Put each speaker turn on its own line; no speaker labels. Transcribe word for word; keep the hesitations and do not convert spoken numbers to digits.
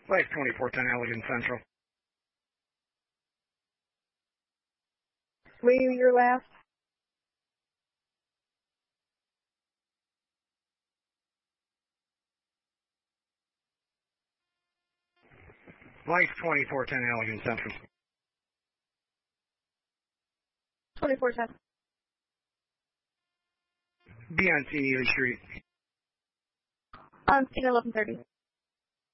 Life twenty-four ten Allegan Central.
Were you your last?
Life twenty-four ten Allegan Central.
twenty-four ten.
Be on Neely Street.
On scene eleven thirty.